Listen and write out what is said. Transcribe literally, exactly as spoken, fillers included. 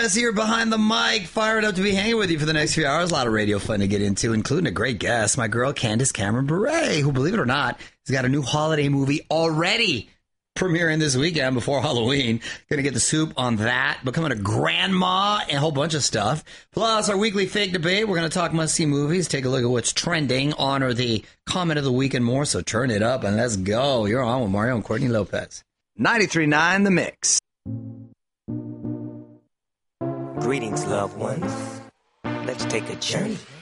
Here behind the mic, fired up to be hanging with you for the next few hours. A lot of radio fun to get into, including a great guest, my girl Candace Cameron Bure, who, believe it or not, has got a new holiday movie already premiering this weekend before Halloween. Gonna get the soup on that, becoming a grandma, and a whole bunch of stuff. Plus, our weekly fake debate. We're gonna talk must-see movies, take a look at what's trending, honor the comment of the week and more. So turn it up and let's go. You're on with Mario and Courtney Lopez. ninety-three point nine The Mix. Greetings, loved ones. Let's take a journey